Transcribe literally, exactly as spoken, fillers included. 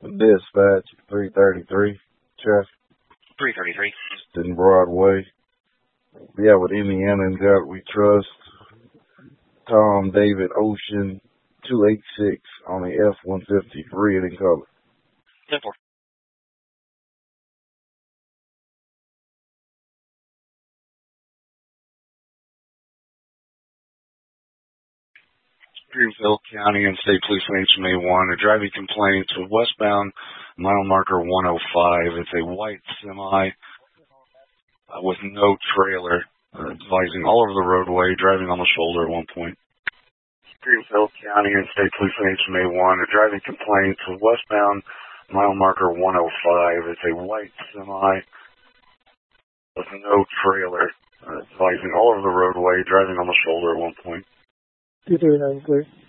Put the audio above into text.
Dispatch three thirty-three, traffic. three thirty-three. In Broadway. Yeah, with Indiana and God We Trust. Tom David Ocean two eighty-six on the F one fifty-three and in color. ten four. Greenville County and State Police H M A one, a driving complaint to westbound mile marker one oh five. It's a white semi uh, with no trailer, uh, advising all over the roadway, driving on the shoulder at one point. Greenville County and State Police H M A one, a driving complaint to westbound mile marker one oh five. It's a white semi with no trailer, uh, advising all over the roadway, driving on the shoulder at one point. two three nine clear.